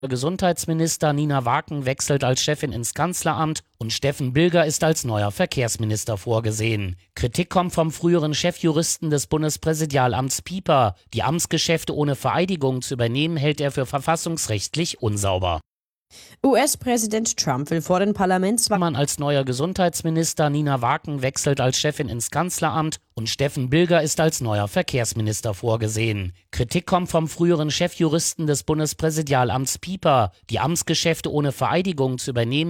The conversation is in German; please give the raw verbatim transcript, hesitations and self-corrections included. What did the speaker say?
Gesundheitsminister Nina Waken wechselt als Chefin ins Kanzleramt und Steffen Bilger ist als neuer Verkehrsminister vorgesehen. Kritik kommt vom früheren Chefjuristen des Bundespräsidialamts Pieper. Die Amtsgeschäfte ohne Vereidigung zu übernehmen, hält er für verfassungsrechtlich unsauber. U S-Präsident Trump will vor den Parlamentswahlen als neuer Gesundheitsminister Nina Waken wechselt als Chefin ins Kanzleramt und Steffen Bilger ist als neuer Verkehrsminister vorgesehen. Kritik kommt vom früheren Chefjuristen des Bundespräsidialamts Pieper. Die Amtsgeschäfte ohne Vereidigung zu übernehmen,